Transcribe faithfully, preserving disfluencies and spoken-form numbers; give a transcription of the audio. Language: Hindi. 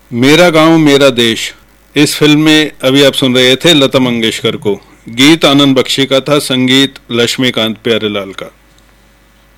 मेरा गांव मेरा देश, इस फिल्म में अभी आप सुन रहे थे लता मंगेशकर को। गीत आनंद बख्शी का था, संगीत लक्ष्मीकांत प्यारेलाल का।